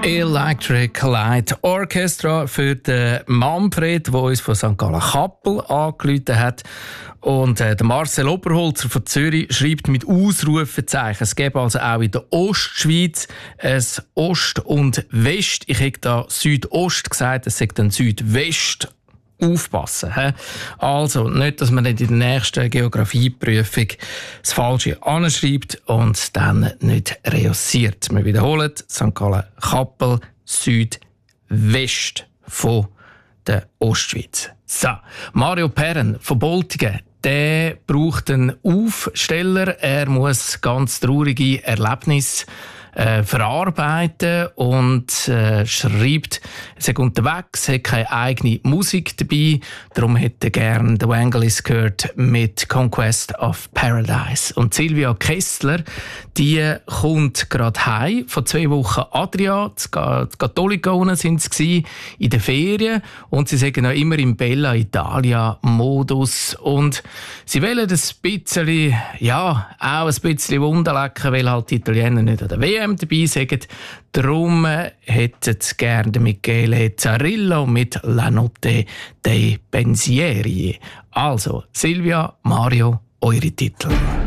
Electric Light Orchestra für den Manfred, der uns von St. Gallen Kappel angerufen hat. Und der Marcel Oberholzer von Zürich schreibt mit Ausrufezeichen. Es gäbe also auch in der Ostschweiz ein Ost und West. Ich hätte da Südost gesagt, es sagt dann Südwest. Aufpassen. He? Also, nicht, dass man nicht in der nächsten Geografieprüfung das Falsche anschreibt und dann nicht reussiert. Wir wiederholen: St. Gallen Kappel, Südwest von der Ostschweiz. So, Mario Perren von Boltingen, der braucht einen Aufsteller. Er muss ganz traurige Erlebnisse verarbeiten und schreibt, er sei unterwegs, hat keine eigene Musik dabei, darum hätte er gerne The Vangelis gehört mit Conquest of Paradise. Und Silvia Kessler, die kommt gerade heim, vor 2 Wochen Adria, die Katholikonen sind sie in den Ferien und sie sagen noch immer im Bella Italia Modus und sie wollen ein bisschen, ja, auch ein bisschen Wunderlecken, weil halt die Italiener nicht an der WM dabei sind. Darum hätten sie gerne Michele Zarillo mit La Notte dei Pensieri. Also, Silvia, Mario, eure Titel.